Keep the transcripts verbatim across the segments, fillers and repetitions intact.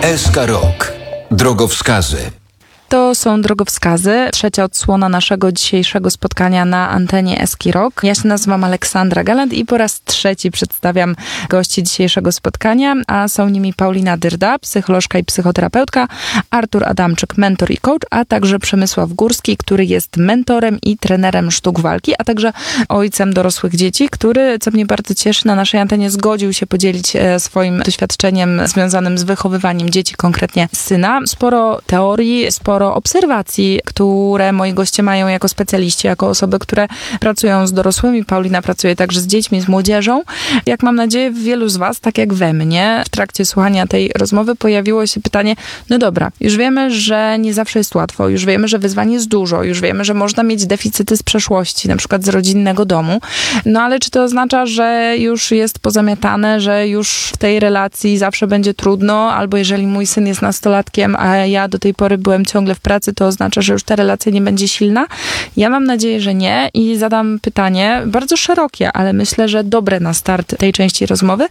S K Rok. Drogowskazy. To są drogowskazy, trzecia odsłona naszego dzisiejszego spotkania na antenie S K Rok. Ja się nazywam Aleksandra Galant i po raz trzeci przedstawiam gości dzisiejszego spotkania, a są nimi Paulina Dyrda, psycholożka i psychoterapeutka, Artur Adamczyk, mentor i coach, a także Przemysław Górski, który jest mentorem i trenerem sztuk walki, a także ojcem dorosłych dzieci, który, co mnie bardzo cieszy, na naszej antenie zgodził się podzielić swoim doświadczeniem związanym z wychowywaniem dzieci, konkretnie syna. Sporo teorii, sporo obserwacji, które moi goście mają jako specjaliści, jako osoby, które pracują z dorosłymi. Paulina pracuje także z dziećmi, z młodzieżą. Jak mam nadzieję, wielu z was, tak jak we mnie, w trakcie słuchania tej rozmowy pojawiło się pytanie, no dobra, już wiemy, że nie zawsze jest łatwo, już wiemy, że wyzwań jest dużo, już wiemy, że można mieć deficyty z przeszłości, na przykład z rodzinnego domu, no ale czy to oznacza, że już jest pozamiatane, że już w tej relacji zawsze będzie trudno, albo jeżeli mój syn jest nastolatkiem, a ja do tej pory byłem ciągle w pracy, to oznacza, że już ta relacja nie będzie silna? Ja mam nadzieję, że nie i zadam pytanie bardzo szerokie, ale myślę, że dobre na start tej części rozmowy.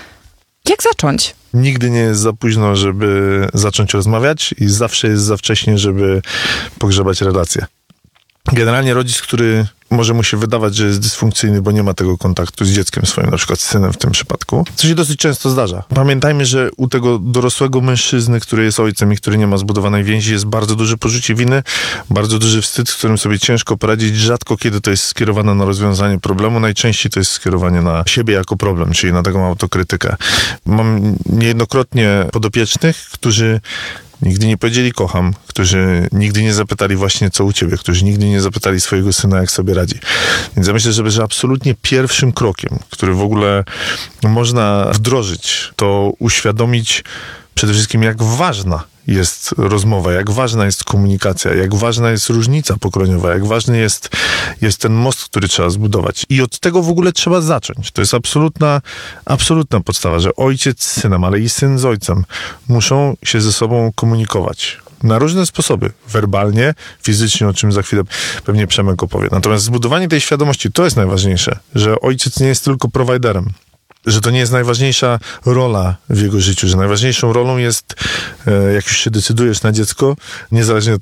Jak zacząć? Nigdy nie jest za późno, żeby zacząć rozmawiać i zawsze jest za wcześnie, żeby pogrzebać relacje. Generalnie rodzic, który może mu się wydawać, że jest dysfunkcyjny, bo nie ma tego kontaktu z dzieckiem swoim, na przykład z synem w tym przypadku, co się dosyć często zdarza. Pamiętajmy, że u tego dorosłego mężczyzny, który jest ojcem i który nie ma zbudowanej więzi, jest bardzo duże poczucie winy, bardzo duży wstyd, z którym sobie ciężko poradzić. Rzadko kiedy to jest skierowane na rozwiązanie problemu, najczęściej to jest skierowanie na siebie jako problem, czyli na taką autokrytykę. Mam niejednokrotnie podopiecznych, którzy nigdy nie powiedzieli kocham, którzy nigdy nie zapytali właśnie co u ciebie, którzy nigdy nie zapytali swojego syna, jak sobie radzi. Więc ja myślę, że, że absolutnie pierwszym krokiem, który w ogóle można wdrożyć, to uświadomić przede wszystkim, jak ważna jest rozmowa, jak ważna jest komunikacja, jak ważna jest różnica pokoleniowa, jak ważny jest, jest ten most, który trzeba zbudować. I od tego w ogóle trzeba zacząć. To jest absolutna, absolutna podstawa, że ojciec z synem, ale i syn z ojcem muszą się ze sobą komunikować. Na różne sposoby. Werbalnie, fizycznie, o czym za chwilę pewnie Przemek opowie. Natomiast zbudowanie tej świadomości, to jest najważniejsze, że ojciec nie jest tylko prowajderem, że to nie jest najważniejsza rola w jego życiu, że najważniejszą rolą jest, jak już się decydujesz na dziecko, niezależnie od